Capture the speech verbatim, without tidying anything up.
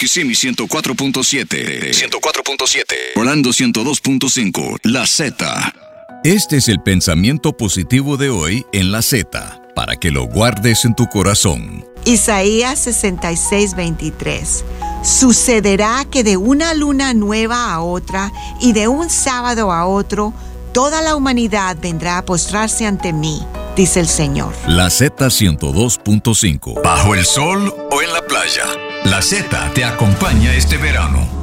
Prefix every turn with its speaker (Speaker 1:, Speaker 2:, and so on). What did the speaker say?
Speaker 1: Kissimmee ciento cuatro punto siete. ciento cuatro punto siete. Orlando ciento dos punto cinco. La Z.
Speaker 2: Este es el pensamiento positivo de hoy en La Z, para que lo guardes en tu corazón.
Speaker 3: Isaías sesenta y seis, veintitrés. Sucederá que de una luna nueva a otra y de un sábado a otro, toda la humanidad vendrá a postrarse ante mí, dice el Señor.
Speaker 2: La Z ciento dos punto cinco.
Speaker 1: Bajo el sol o en la playa, La Z te acompaña este verano.